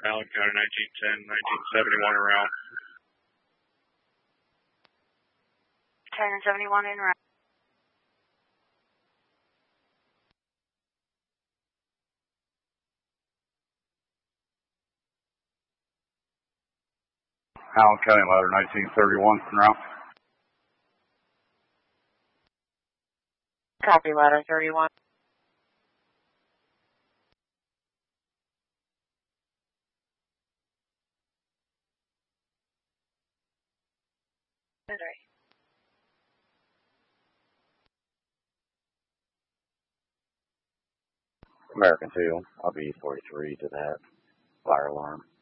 Allen County 1910, 1971 en route. 10 and 71 en route. Allen County ladder 1931 en route. Copy, ladder 31. American 2, I'll be 43 to that fire alarm.